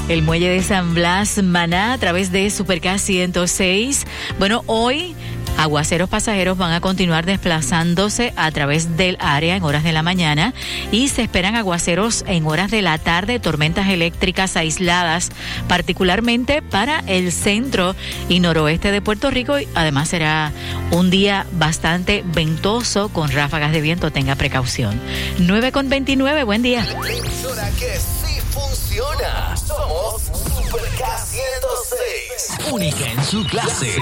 el muelle de San Blas, Maná, a través de Super K 106. Bueno, hoy aguaceros pasajeros van a continuar desplazándose a través del área en horas de la mañana y se esperan aguaceros en horas de la tarde, tormentas eléctricas aisladas, particularmente para el centro y noroeste de Puerto Rico. Y además será un día bastante ventoso con ráfagas de viento, tenga precaución. 9:29, buen día. La emisora que sí funciona. Somos Super K 106. Única en su clase.